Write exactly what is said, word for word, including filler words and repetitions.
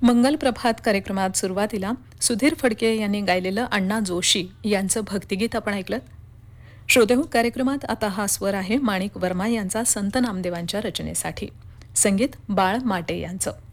मंगल प्रभात कार्यक्रमात सुरुवातीला सुधीर फडके यांनी गायलेलं अण्णा जोशी यांचं भक्तिगीत आपण ऐकलं. श्रोतेहो, कार्यक्रमात आता हा स्वर आहे माणिक वर्मा यांचा संत नामदेवांच्या रचनेसाठी. संगीत बाळ माटे यांचं.